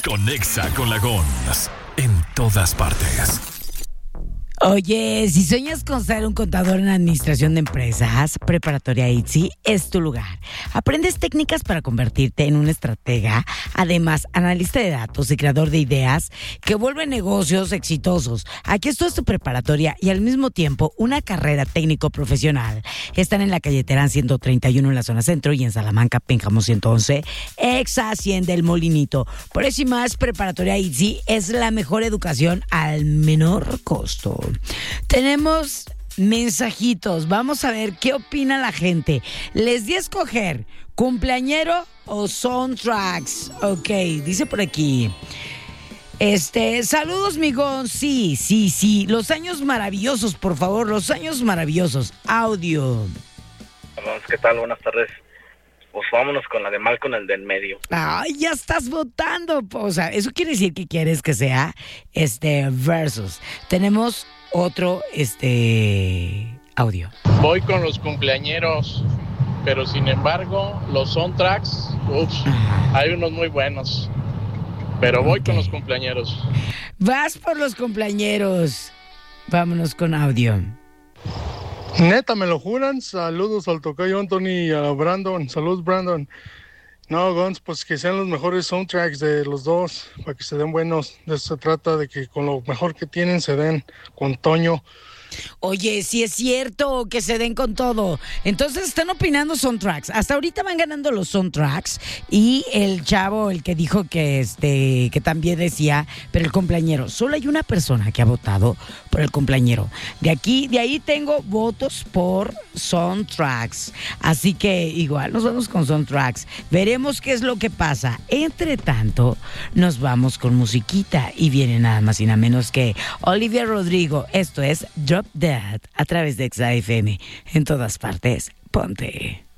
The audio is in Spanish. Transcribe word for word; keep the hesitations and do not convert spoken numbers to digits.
Conexa con la Gons en todas partes. Oye, si sueñas con ser un contador en administración de empresas, Preparatoria I T S I es tu lugar. Aprendes técnicas para convertirte en un estratega, además analista de datos y creador de ideas que vuelven negocios exitosos. Aquí esto es tu preparatoria y al mismo tiempo una carrera técnico-profesional. Están en la calle Terán ciento treinta y uno en la zona centro y en Salamanca, Pénjamo ciento once, ex Hacienda El Molinito. Por eso y más, Preparatoria I T S I es la mejor educación al menor costo. Tenemos mensajitos. Vamos a ver qué opina la gente. Les di a escoger cumpleañero o soundtracks. Ok, dice por aquí. Este, saludos, migón. Sí, sí, sí. Los años maravillosos, por favor. Los años maravillosos. Audio. ¿Qué tal? Buenas tardes. Pues vámonos con la de Malcolm, el del medio. Ay, ya estás votando. O sea, eso quiere decir que quieres que sea este versus. Tenemos otro este audio. Voy con los cumpleañeros, pero sin embargo, los soundtracks, uff, hay unos muy buenos. Pero voy okay. con los cumpleañeros. Vas por los cumpleañeros. Vámonos con audio. Neta, ¿me lo juran? Saludos al tocayo Anthony y a Brandon. Saludos, Brandon. No, Gons, pues que sean los mejores soundtracks de los dos, para que se den buenos. De eso se trata, de que con lo mejor que tienen se den con Toño. Oye, sí es cierto que se den con todo. Entonces están opinando soundtracks. Hasta ahorita van ganando los soundtracks. Y el chavo, el que dijo que este, que también decía, pero el cumpleañero. Solo hay una persona que ha votado por el cumpleañero. De aquí, de ahí tengo votos por soundtracks. Así que igual nos vamos con soundtracks. Veremos qué es lo que pasa. Entre tanto, nos vamos con musiquita. Y viene nada más y nada menos que Olivia Rodrigo. Esto es Drop Dead a través de Exa F M. En todas partes, ponte.